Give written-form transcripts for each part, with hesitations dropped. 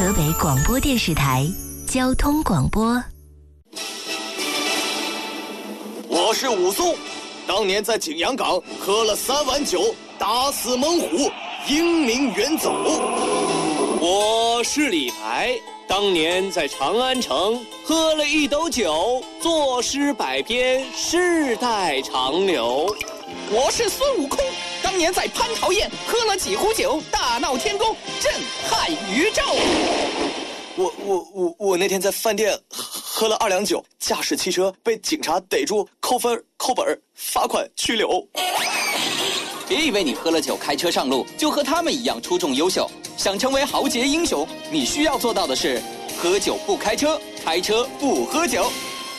河北广播电视台交通广播。 我是武松，当年在景阳冈喝了3碗酒，打死猛虎，英名远走。 我是李白，当年在长安城喝了1斗酒，作诗百篇，世代长流。 我是孙悟空，当年在蟠桃宴喝了几壶酒，大闹天宫，震撼宇宙。 我那天在饭店喝了2两酒，驾驶汽车被警察逮住，扣分、扣本、罚款、拘留。 别以为你喝了酒开车上路就和他们一样出众优秀，想成为豪杰英雄，你需要做到的是喝酒不开车，开车不喝酒。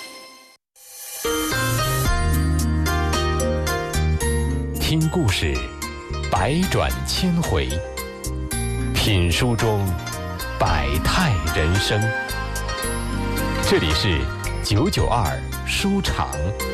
听故事，百转千回；品书中，百态人生。这里是992书场。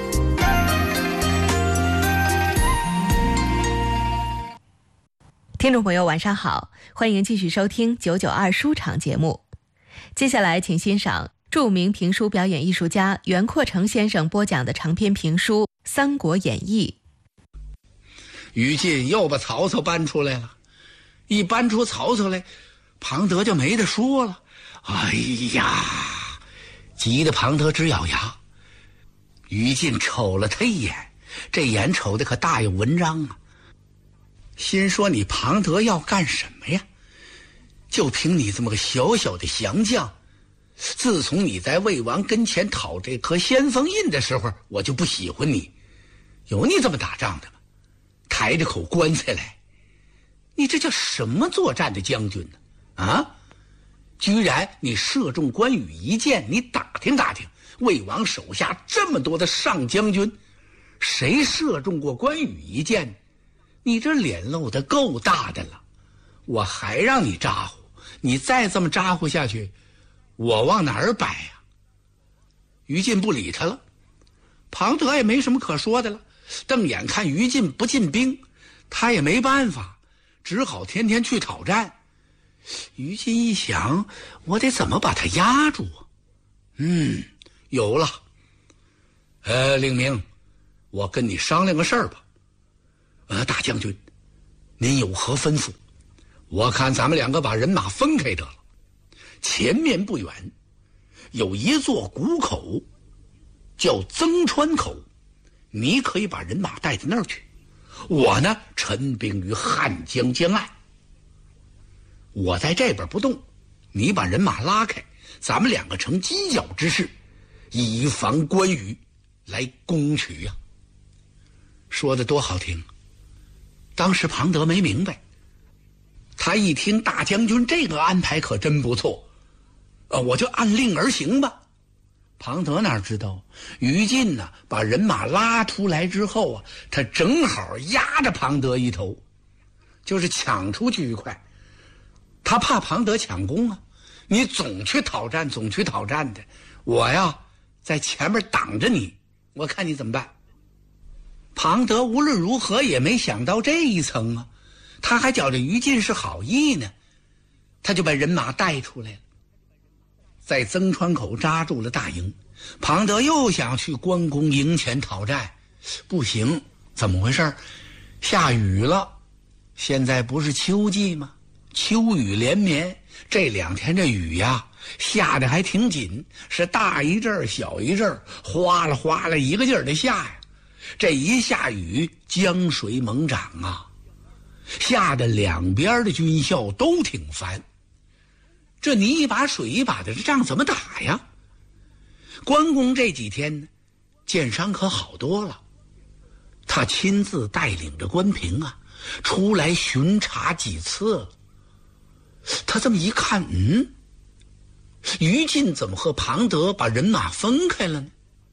听众朋友晚上好，欢迎继续收听992书场节目。接下来请欣赏著名评书表演艺术家袁阔成先生播讲的长篇评书《三国演义》。 于禁又把曹操搬出来了，一搬出曹操来，庞德就没得说了。哎呀，急得庞德直咬牙。于禁瞅了他一眼，这眼瞅得可大有文章啊。心说你庞德要干什么呀？就凭你这么个小小的降将，自从你在魏王跟前讨这颗先锋印的时候，我就不喜欢你。有你这么打仗的吗？抬着口棺材来，你这叫什么作战的将军呢？啊，居然你射中关羽一箭，你打听打听，魏王手下这么多的上将军，谁射中过关羽一箭？你这脸露得够大的了，我还让你咋呼，你再这么咋呼下去，我往哪儿摆呀？于禁不理他了，庞德也没什么可说的了，瞪眼看于禁不进兵，他也没办法，只好天天去讨战。于禁一想，我得怎么把他压住啊？有了。令明，我跟你商量个事儿吧。大将军，您有何吩咐？我看咱们两个把人马分开得了。前面不远有一座谷口，叫曾川口，你可以把人马带到那儿去。我呢，陈兵于汉江江岸，我在这边不动，你把人马拉开，咱们两个成犄角之势，以防关羽来攻取呀。说的多好听。当时庞德没明白，他一听大将军这个安排可真不错，我就按令而行吧。庞德哪知道，于禁呢把人马拉出来之后啊，他正好压着庞德一头，就是抢出去一块。他怕庞德抢功啊，你总去讨战的，我呀在前面挡着你，我看你怎么办。庞德无论如何也没想到这一层啊，他还觉着于禁是好意呢，他就把人马带出来了，在曾川口扎住了大营。庞德又想去关公营前讨战，不行，怎么回事？下雨了，现在不是秋季吗？秋雨连绵，这2天这雨呀下得还挺紧，是大一阵小一阵，哗啦哗啦一个劲儿的下呀。这一下雨，江水猛涨啊，吓得两边的军校都挺烦。这你一把水一把的，这仗怎么打呀？关公这几天呢，箭伤可好多了，他亲自带领着关平啊出来巡查几次了。他这么一看，于禁怎么和庞德把人马分开了呢？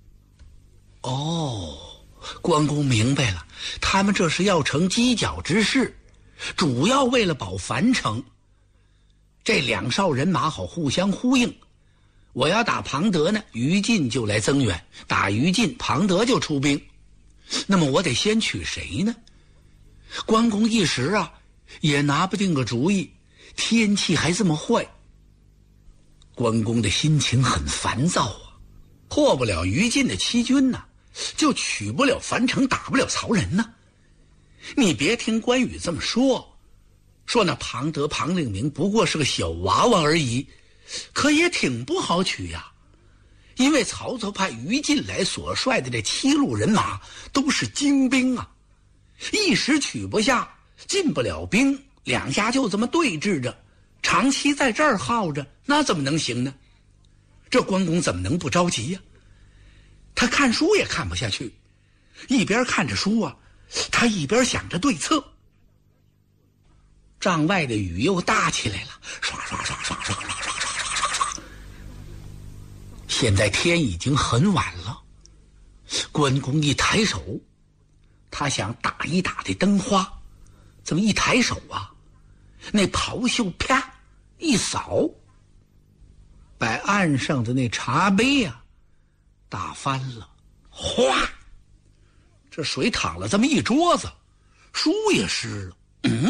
关公明白了，他们这是要成犄角之势，主要为了保樊城，这2哨人马好互相呼应。我要打庞德呢，于禁就来增援；打于禁，庞德就出兵。那么我得先取谁呢？关公一时啊也拿不定个主意，天气还这么坏， 关公的心情很烦躁啊，破不了于禁的7军呢，就取不了樊城，打不了曹仁呢。你别听关羽这么说那庞德、庞令明不过是个小娃娃而已，可也挺不好取呀。因为曹操派于禁来所率的这7路人马都是精兵啊，一时取不下，进不了兵，两家就这么对峙着，长期在这儿耗着，那怎么能行呢？这关公怎么能不着急呀？他看书也看不下去，一边看着书啊，他一边想着对策。帐外的雨又大起来了，刷刷刷刷刷刷刷刷刷刷刷。现在天已经很晚了，关公一抬手，他想打一打这灯花，怎么一抬手啊，那袍袖啪一扫，把岸上的那茶杯啊打翻了，哗，这水淌了这么一桌子，书也湿了。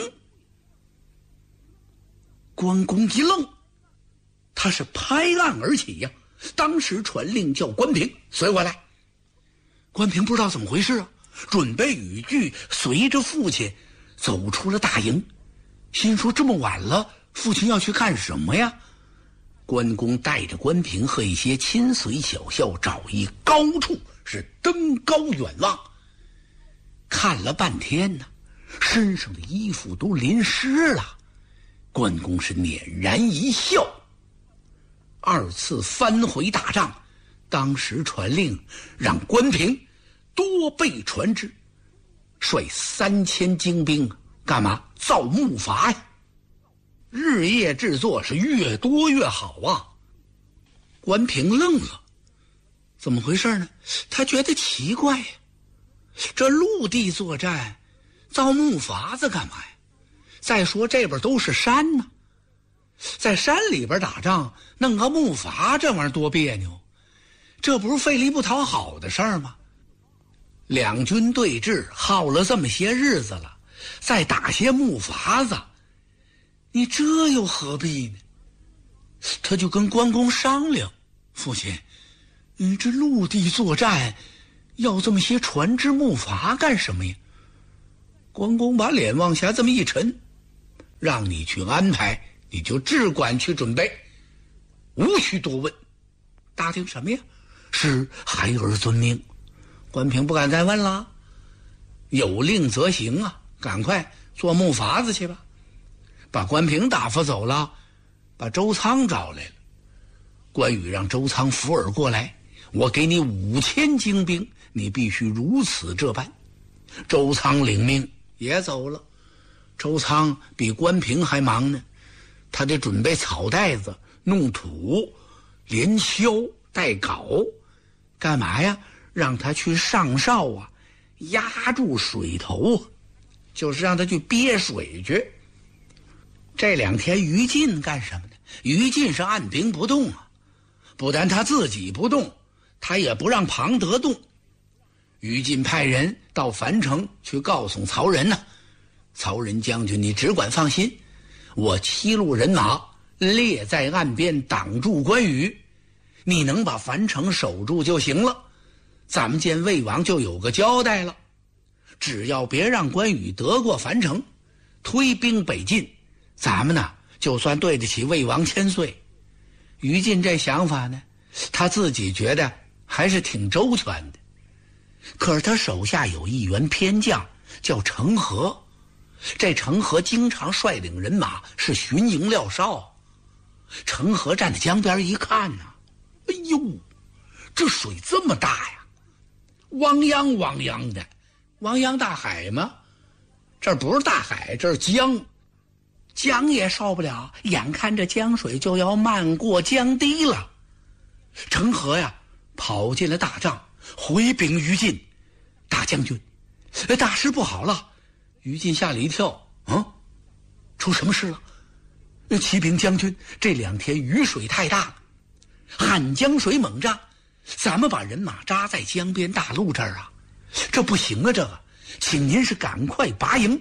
关公一愣，他是拍案而起呀，当时传令叫关平随我来。关平不知道怎么回事啊，准备雨具，随着父亲走出了大营，心说这么晚了，父亲要去干什么呀？关公带着关平和一些亲随小校找一高处，是登高远望，看了半天呢，身上的衣服都淋湿了。关公是捻然一笑，二次翻回大帐，当时传令让关平多备船只，率3000精兵干嘛？造木筏呀！日夜制作是越多越好啊！关平愣了，怎么回事呢？他觉得奇怪呀，这陆地作战造木筏子干嘛呀？再说这边都是山呢，在山里边打仗弄个木筏，这玩意儿多别扭，这不是费力不讨好的事儿吗？两军对峙耗了这么些日子了，再打些木筏子，你这又何必呢？他就跟关公商量，父亲，你这陆地作战要这么些船只木筏干什么呀？关公把脸往下这么一沉，让你去安排，你就只管去准备，无需多问。答应什么呀？是，孩儿遵命。关平不敢再问了，有令则行啊，赶快做木筏子去吧。把关平打发走了，把周仓找来了。关羽让周仓扶耳过来，我给你5000精兵，你必须如此这般。周仓领命也走了。周仓比关平还忙呢，他得准备草袋子、弄土、连削、带镐，干嘛呀？让他去上哨啊，压住水头，就是让他去憋水去。这2天于禁干什么呢？于禁是按兵不动啊，不但他自己不动，他也不让庞德动。于禁派人到樊城去告诉曹仁呢，曹仁将军，你只管放心，我7路人马列在岸边挡住关羽，你能把樊城守住就行了，咱们见魏王就有个交代了。只要别让关羽得过樊城，推兵北进，咱们呢就算对得起魏王千岁。于禁这想法呢，他自己觉得还是挺周全的。可是他手下有一员偏将叫程和，这程和经常率领人马是巡营廖少。程和站在江边一看呢，哎呦，这水这么大呀，汪洋汪洋的，汪洋大海吗？这不是大海，这是江，江也受不了，眼看着江水就要漫过江堤了。程和呀跑进了大帐，回禀于禁，大将军，大事不好了。于禁吓了一跳，出什么事了？启禀将军，这2天雨水太大了，汉江水猛涨，咱们把人马扎在江边大路这儿啊，这不行啊，这个，请您是赶快拔营。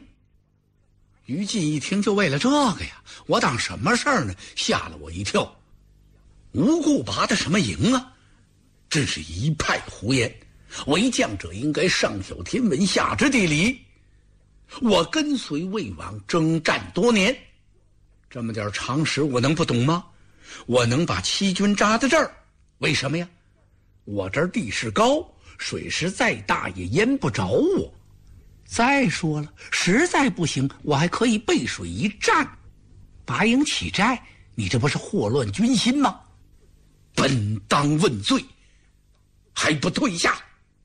于禁一听，就为了这个呀，我当什么事儿呢？吓了我一跳。 无故拔的什么营啊？真是一派胡言！为将者应该上晓天文，下知地理。我跟随魏王征战多年，这么点常识我能不懂吗？我能把七军扎在这儿，为什么呀？我这儿地势高，水势再大也淹不着我。再说了，实在不行，我还可以背水一战，拔营起寨。你这不是祸乱军心吗？本当问罪，还不退下！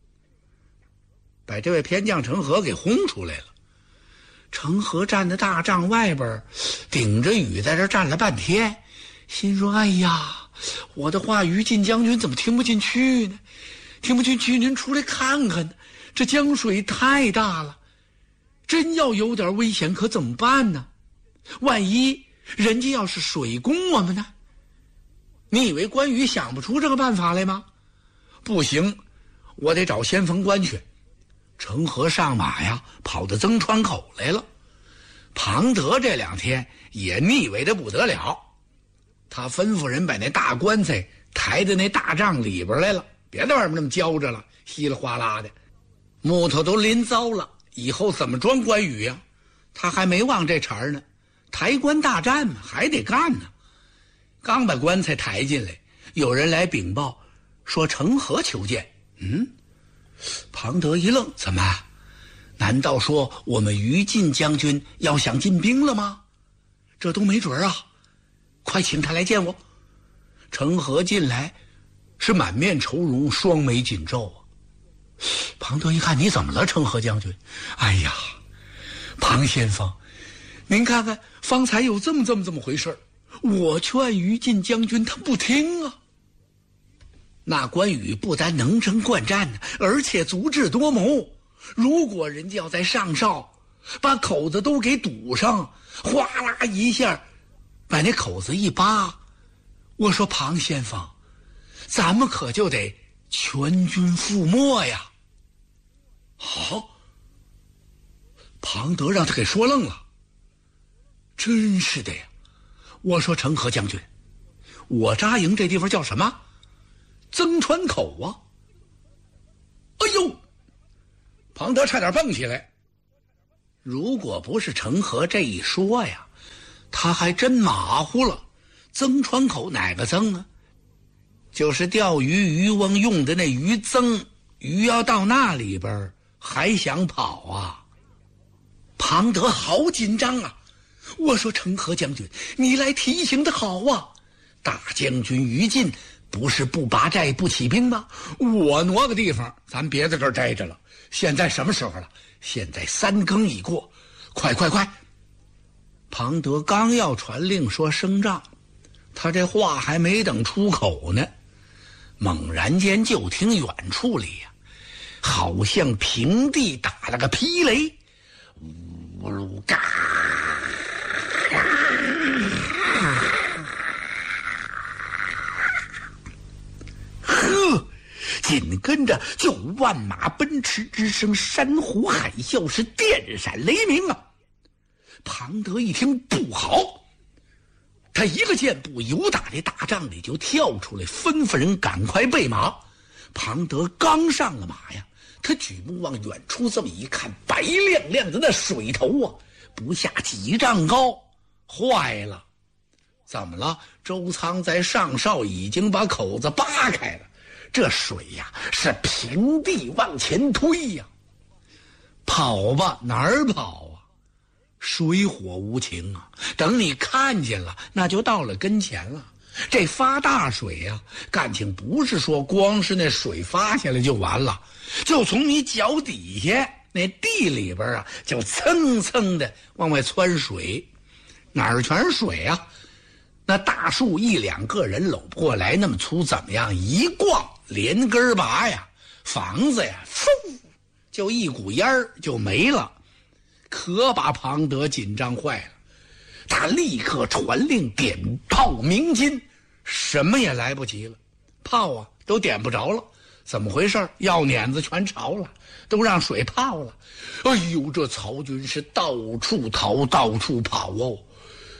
把这位偏将程和给轰出来了。程和站在大帐外边，顶着雨在这站了半天，心说：哎呀，我的话于禁将军怎么听不进去呢？听不进去您出来看看呢，这江水太大了，真要有点危险可怎么办呢？万一人家要是水攻我们呢？你以为关羽想不出这个办法来吗？不行，我得找先锋官去。程和上马呀，跑到曾川口来了。庞德这2天也腻歪的不得了，他吩咐人把那大棺材抬到那大帐里边来了，别在外面那么焦着了，稀里哗啦的，木头都淋糟了，以后怎么装关羽呀？他还没忘这茬呢，抬棺大战嘛，还得干呢。刚把棺材抬进来，有人来禀报说程和求见。庞德一愣，怎么？难道说我们于禁将军要想进兵了吗？这都没准啊！快请他来见我。程和进来，是满面愁容，双眉紧皱啊。庞德一看，你怎么了，程和将军？哎呀，庞先锋，您看看，方才有这么回事，我劝于禁将军，他不听啊。那关羽不但能征惯战呢，而且足智多谋。如果人家要在上哨把口子都给堵上，哗啦一下把那口子一扒，我说庞先锋，咱们可就得全军覆没呀。好，庞德让他给说愣了。真是的呀，我说程和将军，我扎营这地方叫什么？曾川口啊！哎呦，庞德差点蹦起来。如果不是程和这一说呀，他还真马虎了。曾川口哪个曾啊？就是钓鱼渔翁用的那鱼曾，鱼要到那里边还想跑啊？庞德好紧张啊！我说程和将军，你来提醒的好啊！大将军于禁不是不拔寨不起兵吗？我挪个地方，咱别在这儿待着了。现在什么时候了？现在3更已过，快！庞德刚要传令说升帐，他这话还没等出口呢，猛然间就听远处里呀，好像平地打了个霹雷，呜噜嘎，紧跟着就万马奔驰之声，山呼海啸，是电闪雷鸣啊！庞德一听不好，他一个箭步由打这大帐里就跳出来，吩咐人赶快备马。庞德刚上了马呀，他举目往远处这么一看，白亮亮的那水头啊，不下几丈高。坏了，怎么了？周仓在上哨已经把口子扒开了，这水呀是平地往前推呀。跑吧，哪儿跑啊？水火无情啊，等你看见了，那就到了跟前了。这发大水啊，感情不是说光是那水发下来就完了，就从你脚底下那地里边啊，就蹭蹭的往外窜水。哪儿全是水啊？那大树1、2个人搂不过来那么粗，怎么样？一逛连根拔呀，房子呀，嗖，就一股烟儿就没了，可把庞德紧张坏了。他立刻传令点炮鸣金，什么也来不及了，炮啊都点不着了。怎么回事？药碾子全潮了，都让水泡了。哎呦，这曹军是到处逃，到处跑哦。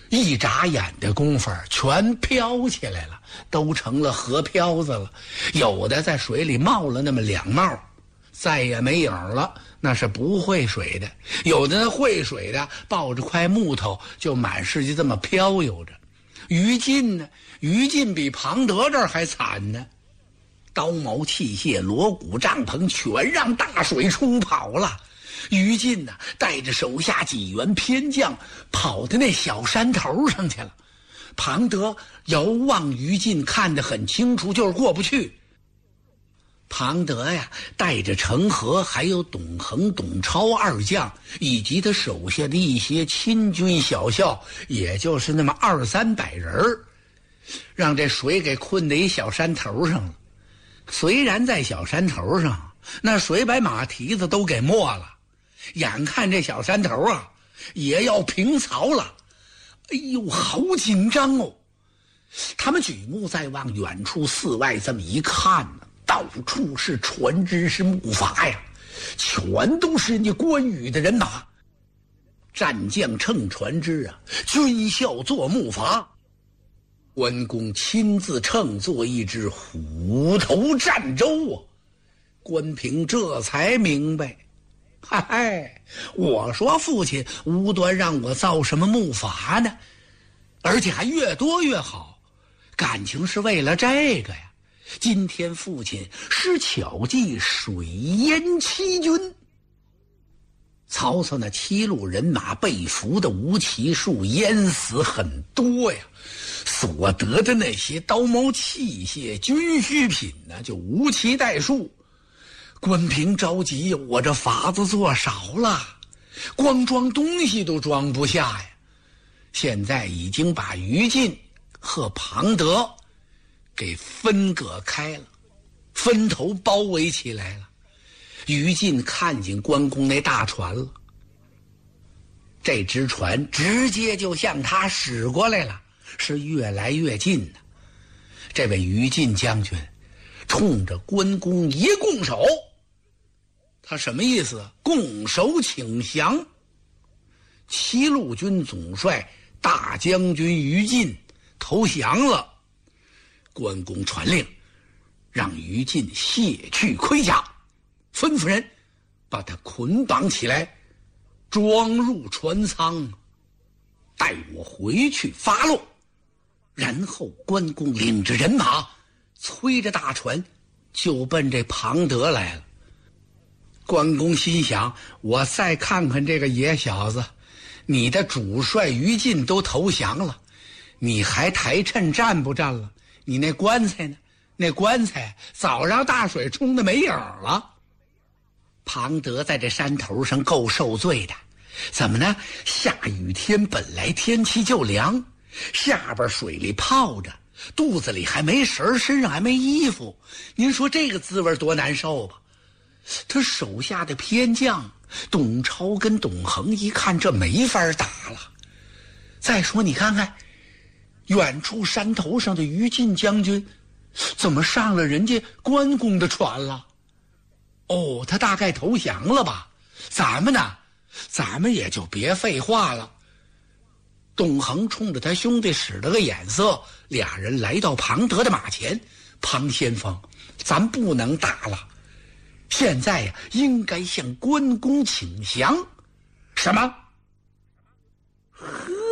一眨眼的功夫全飘起来了，都成了河漂子了。有的在水里冒了那么2冒，再也没影了，那是不会水的。有的那会水的抱着块木头就满世界这么飘悠着。于禁呢？于禁比庞德这儿还惨呢，刀矛器械锣鼓帐篷全让大水冲跑了。于禁呢，带着手下几员偏将跑到那小山头上去了。庞德遥望于禁看得很清楚，就是过不去。庞德呀，带着程和还有董恒、董超2将，以及他手下的一些亲军小校，也就是那么200-300人，让这水给困在一小山头上了。虽然在小山头上，那水把马蹄子都给没了，眼看这小山头啊也要平曹了。哎呦，好紧张哦！他们举目再望，远处寺外这么一看呢，到处是船只是木筏呀，全都是人家关羽的人马。战将乘船只啊，军校坐木筏。关公亲自乘坐一只虎头战舟啊！关平这才明白，嗨，我说父亲无端让我造什么木筏呢？而且还越多越好，感情是为了这个呀。今天父亲施巧计水淹7军，曹操那7路人马被俘的无其数，淹死很多呀。所得的那些刀矛器械军需品呢，就无其代数。关平着急，我这筏子做少了，光装东西都装不下呀。现在已经把于禁和庞德给分隔开了，分头包围起来了。于禁看见关公那大船了，这只船直接就向他驶过来了，是越来越近呢。这位于禁将军冲着关公一拱手，他什么意思？拱手请降。7路军总帅大将军于禁投降了。关公传令，让于禁卸去盔甲，吩咐人把他捆绑起来，装入船舱，带我回去发落。然后关公领着人马，催着大船就奔这庞德来了。关公心想，我再看看这个野小子，你的主帅于禁都投降了，你还抬衬站不站了？你那棺材呢？那棺材早让大水冲得没影了。庞德在这山头上够受罪的，怎么呢？下雨天本来天气就凉，下边水里泡着，肚子里还没食，身上还没衣服，您说这个滋味多难受吧？他手下的偏将董超跟董恒一看这没法打了。再说你看看远处山头上的于禁将军怎么上了人家关公的船了？哦，他大概投降了吧？咱们呢，咱们也就别废话了。董恒冲着他兄弟使了个眼色，俩人来到庞德的马前。庞先锋，咱不能打了，现在呀，应该向关公请降。什么？呵，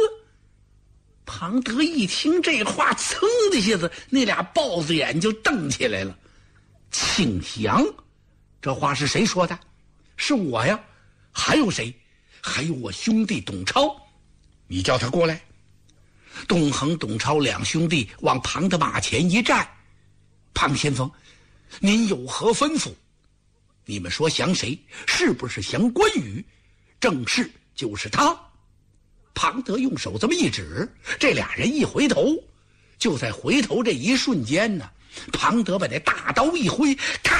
庞德一听这话，噌的一下子，那俩豹子眼就瞪起来了。请降？这话是谁说的？是我呀。还有谁？还有我兄弟董超。你叫他过来。董恒、董超两兄弟往庞德马前一站。庞先锋，您有何吩咐？你们说降谁？是不是降关羽？正是，就是他。庞德用手这么一指，这俩人一回头，就在回头这一瞬间呢，庞德把那大刀一挥，咔，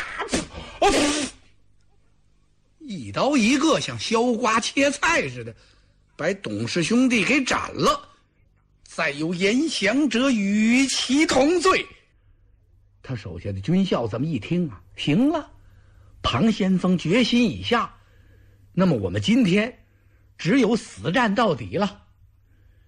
一刀一个，像削瓜切菜似的，把董氏兄弟给斩了。再有言降者，与其同罪。他手下的军校这么一听啊，行了，庞先锋决心已下，那么我们今天只有死战到底了。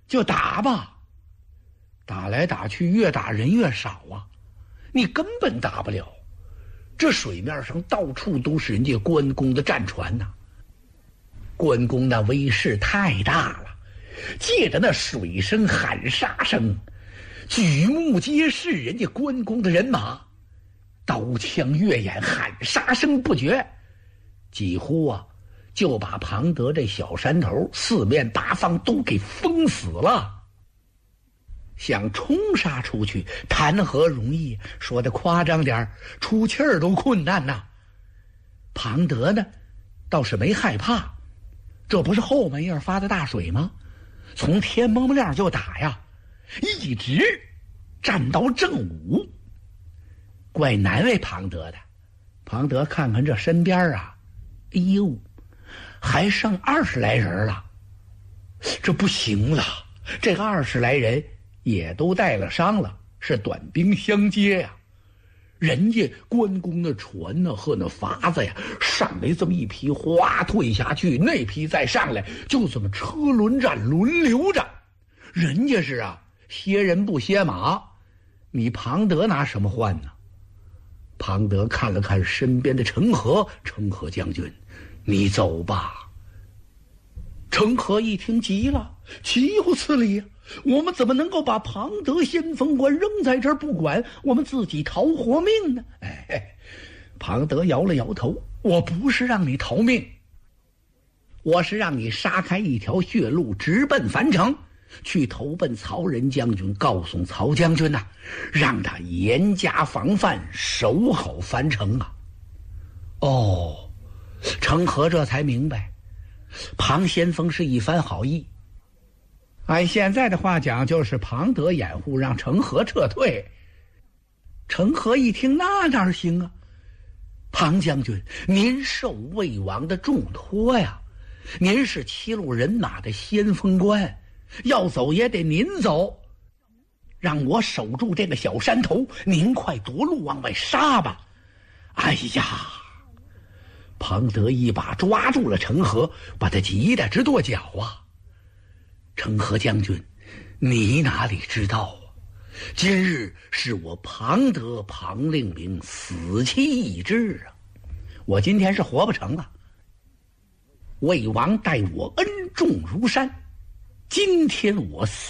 就打吧。打来打去，越打人越少啊，你根本打不了。这水面上到处都是人家关公的战船呐。关公那威势太大了，借着那水声喊杀声，举目皆是人家关公的人马，刀枪越眼，喊杀声不绝，几乎就把庞德这小山头四面八方都给封死了。想冲杀出去，谈何容易？说的夸张点，出气儿都困难呐。庞德呢，倒是没害怕，这不是后门院发的大水吗？从天蒙蒙亮就打呀，一直战到正午。怪难为庞德的。庞德看看这身边哎呦，还剩20来人了，这不行了。这个20来人也都带了伤了，是短兵相接呀。人家关公的船呢和那筏子呀，上来这么一批，哗退下去，那批再上来，就这么车轮战轮流着。人家是歇人不歇马，你庞德拿什么换呢？庞德看了看身边的程和，程和将军，你走吧。程和一听急了，岂有此理！我们怎么能够把庞德先锋官扔在这儿不管，我们自己逃活命呢？庞德摇了摇头，我不是让你逃命，我是让你杀开一条血路，直奔樊城，去投奔曹仁将军，告诉曹将军让他严加防范，守好樊城啊。程和这才明白，庞先锋是一番好意。按现在的话讲，就是庞德掩护，让程和撤退。程和一听，那哪行啊？庞将军，您受魏王的重托呀，您是7路人马的先锋官，要走也得您走，让我守住这个小山头，您快夺路往外杀吧。哎呀，庞德一把抓住了程和，把他急得直跺脚啊。程和将军，你哪里知道今日是我庞德庞令明死期已至啊！我今天是活不成了。魏王待我恩重如山，今天我死